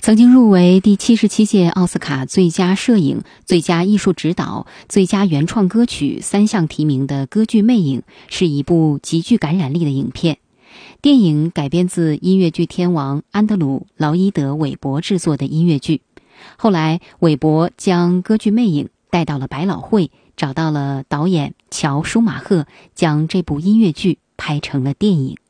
曾经入围第77届奥斯卡最佳摄影、最佳艺术指导、最佳原创歌曲3项提名的歌剧《魅影》是一部极具感染力的影片。电影改编自音乐剧天王安德鲁·劳伊德·韦伯制作的音乐剧。后来，韦伯将歌剧《魅影》带到了百老汇，找到了导演乔·舒马赫，将这部音乐剧拍成了电影。